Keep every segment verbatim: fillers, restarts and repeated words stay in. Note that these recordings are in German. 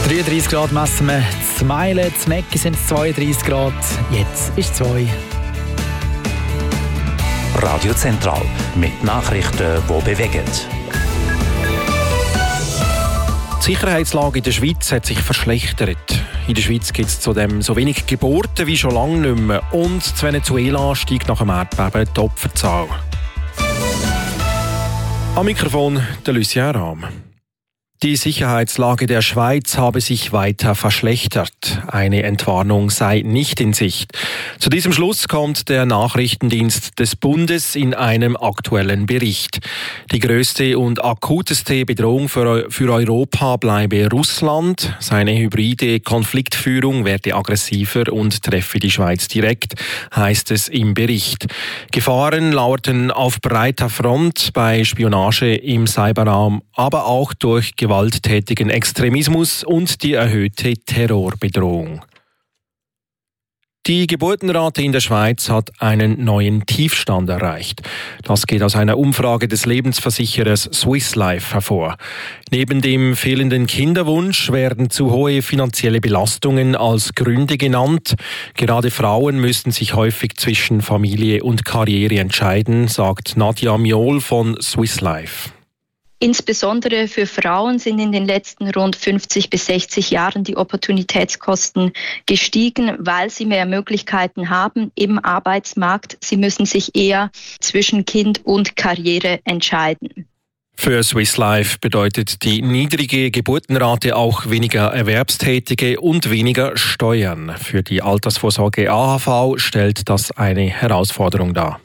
dreiunddreissig Grad messen wir zu Meilen, zu Mecke sind es zweiunddreissig Grad, jetzt ist es zwei. Radio Zentral mit Nachrichten, die bewegen. Die Sicherheitslage in der Schweiz hat sich verschlechtert. In der Schweiz gibt es zudem so wenig Geburten wie schon lange nicht mehr. Und in Venezuela steigt nach dem Erdbeben die Opferzahl. Am Mikrofon der Lucien Rahm. Die Sicherheitslage der Schweiz habe sich weiter verschlechtert. Eine Entwarnung sei nicht in Sicht. Zu diesem Schluss kommt der Nachrichtendienst des Bundes in einem aktuellen Bericht. Die grösste und akuteste Bedrohung für, für Europa bleibe Russland. Seine hybride Konfliktführung werde aggressiver und treffe die Schweiz direkt, heißt es im Bericht. Gefahren lauerten auf breiter Front bei Spionage im Cyberraum, aber auch durch gewalttätigen Extremismus und die erhöhte Terrorbedrohung. Die Geburtenrate in der Schweiz hat einen neuen Tiefstand erreicht. Das geht aus einer Umfrage des Lebensversicherers Swiss Life hervor. Neben dem fehlenden Kinderwunsch werden zu hohe finanzielle Belastungen als Gründe genannt. Gerade Frauen müssen sich häufig zwischen Familie und Karriere entscheiden, sagt Nadja Miol von Swiss Life. Insbesondere für Frauen sind in den letzten rund fünfzig bis sechzig Jahren die Opportunitätskosten gestiegen, weil sie mehr Möglichkeiten haben im Arbeitsmarkt. Sie müssen sich eher zwischen Kind und Karriere entscheiden. Für Swiss Life bedeutet die niedrige Geburtenrate auch weniger Erwerbstätige und weniger Steuern. Für die Altersvorsorge A H V stellt das eine Herausforderung dar.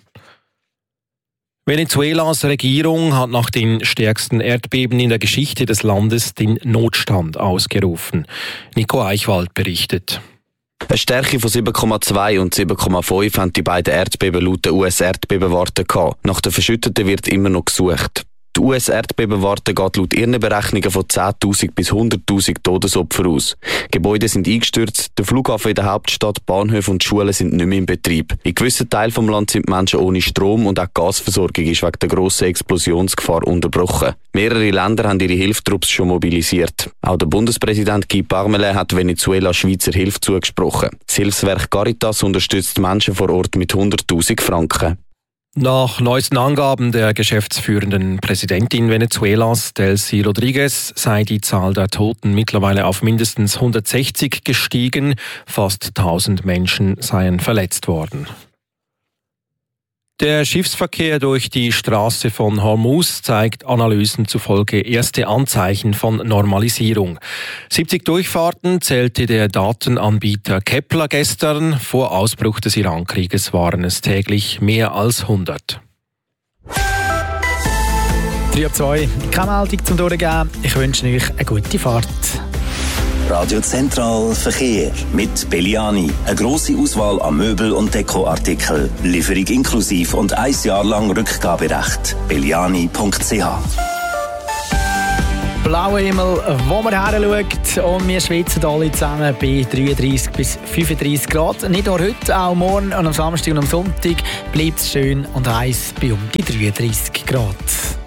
Venezuelas Regierung hat nach den stärksten Erdbeben in der Geschichte des Landes den Notstand ausgerufen. Nico Eichwald berichtet. Eine Stärke von sieben Komma zwei und sieben Komma fünf haben die beiden Erdbeben laut der U S-Erdbebenwarte gehabt. Nach den Verschütteten wird immer noch gesucht. Die U S-Erdbebenwarte geht laut ihren Berechnungen von zehntausend bis hunderttausend Todesopfern aus. Gebäude sind eingestürzt, der Flughafen in der Hauptstadt, Bahnhöfe und Schulen sind nicht mehr in Betrieb. In gewissen Teilen des Landes sind Menschen ohne Strom und auch die Gasversorgung ist wegen der grossen Explosionsgefahr unterbrochen. Mehrere Länder haben ihre Hilfstrupps schon mobilisiert. Auch der Bundespräsident Guy Parmelin hat Venezuela Schweizer Hilfe zugesprochen. Das Hilfswerk Caritas unterstützt Menschen vor Ort mit hunderttausend Franken. Nach neuesten Angaben der geschäftsführenden Präsidentin Venezuelas, Delcy Rodriguez, sei die Zahl der Toten mittlerweile auf mindestens hundertsechzig gestiegen. Fast tausend Menschen seien verletzt worden. Der Schiffsverkehr durch die Straße von Hormuz zeigt Analysen zufolge erste Anzeichen von Normalisierung. siebzig Durchfahrten zählte der Datenanbieter Kepler gestern. Vor Ausbruch des Iran-Krieges waren es täglich mehr als hundert. drei ab zwei, keine Meldung zum Durchgehen. Ich wünsche euch eine gute Fahrt. Radio Zentral Verkehr mit Belliani. Eine grosse Auswahl an Möbel- und Dekoartikeln. Lieferung inklusiv und ein Jahr lang Rückgaberecht. belliani punkt c h. Blauer Himmel, wo man her schaut, und wir schwitzen alle zusammen bei dreiunddreissig bis fünfunddreissig Grad. Nicht nur heute, auch morgen und am Samstag und am Sonntag bleibt es schön und heiß bei um die dreiunddreissig Grad.